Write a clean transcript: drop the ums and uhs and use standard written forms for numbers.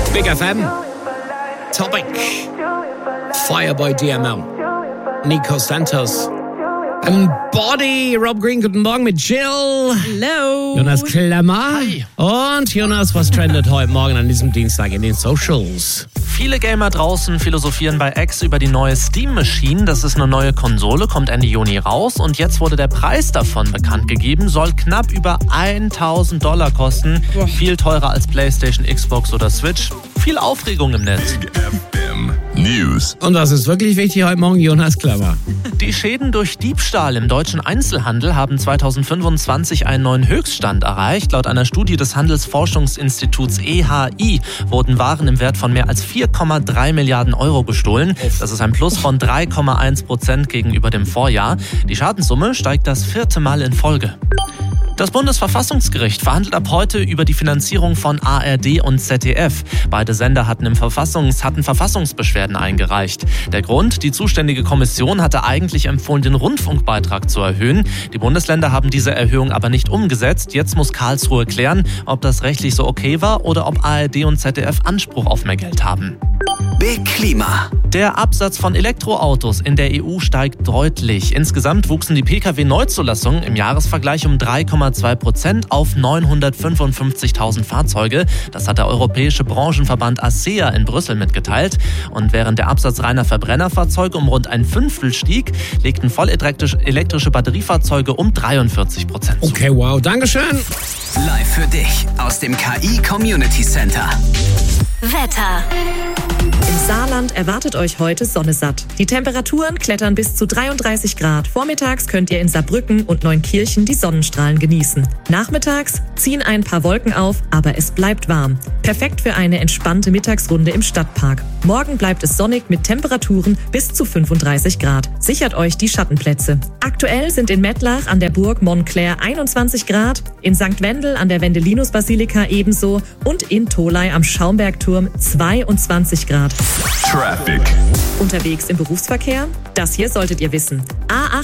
Big FM. Topic. Fireboy DML. Nico Santos. Body. Rob Green, guten Morgen mit Jill. Hello. Jonas Klemmer. Hi. Und Jonas, was trendet heute Morgen an diesem Dienstag in den Socials? Viele Gamer draußen philosophieren bei X über die neue Steam Machine. Das ist eine neue Konsole, kommt Ende Juni raus. Und jetzt wurde der Preis davon bekannt gegeben, soll knapp über $1.000 kosten. Boah. Viel teurer als PlayStation, Xbox oder Switch. Viel Aufregung im Netz. Big FM News. Und das ist wirklich wichtig heute Morgen, Jonas Klemmer. Die Schäden durch Diebstahl im deutschen Einzelhandel haben 2025 einen neuen Höchststand erreicht. Laut einer Studie des Handelsforschungsinstituts EHI wurden Waren im Wert von mehr als 4,3 Milliarden Euro gestohlen. Das ist ein Plus von 3,1% gegenüber dem Vorjahr. Die Schadenssumme steigt das 4. Mal in Folge. Das Bundesverfassungsgericht verhandelt ab heute über die Finanzierung von ARD und ZDF. Beide Sender hatten Verfassungsbeschwerden eingereicht. Der Grund: Die zuständige Kommission hatte eigentlich empfohlen, den Rundfunkbeitrag zu erhöhen. Die Bundesländer haben diese Erhöhung aber nicht umgesetzt. Jetzt muss Karlsruhe klären, ob das rechtlich so okay war oder ob ARD und ZDF Anspruch auf mehr Geld haben. Big Klima. Der Absatz von Elektroautos in der EU steigt deutlich. Insgesamt wuchsen die Pkw-Neuzulassungen im Jahresvergleich um 3,2% auf 955.000 Fahrzeuge. Das hat der europäische Branchenverband ACEA in Brüssel mitgeteilt. Und während der Absatz reiner Verbrennerfahrzeuge um rund ein Fünftel stieg, legten vollelektrische Batteriefahrzeuge um 43% zu. Okay, wow, Dankeschön. Live für dich aus dem KI Community Center. Wetter. Im Saarland erwartet euch heute Sonne satt. Die Temperaturen klettern bis zu 33 Grad. Vormittags könnt ihr in Saarbrücken und Neunkirchen die Sonnenstrahlen genießen. Nachmittags ziehen ein paar Wolken auf, aber es bleibt warm. Perfekt für eine entspannte Mittagsrunde im Stadtpark. Morgen bleibt es sonnig mit Temperaturen bis zu 35 Grad. Sichert euch die Schattenplätze. Aktuell sind in Mettlach an der Burg Montclair 21 Grad, in St. Wendel an der Wendelinus-Basilika ebenso und in Tholey am Schaumbergturm 22 Grad. Traffic. Unterwegs im Berufsverkehr? Das hier solltet ihr wissen. A8